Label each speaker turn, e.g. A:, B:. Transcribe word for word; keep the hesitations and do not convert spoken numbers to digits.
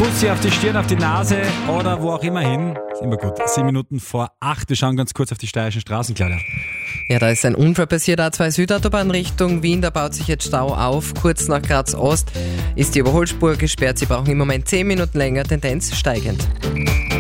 A: Bussi auf die Stirn, auf die Nase oder wo auch immer hin. Ist immer gut. Sieben Minuten vor acht. Wir schauen ganz kurz auf die steirischen Straßen, Claudia.
B: Ja, da ist ein Unfall passiert, A zwei Südautobahn Richtung Wien, da baut sich jetzt Stau auf. Kurz nach Graz Ost ist die Überholspur gesperrt. Sie brauchen im Moment zehn Minuten länger, Tendenz steigend.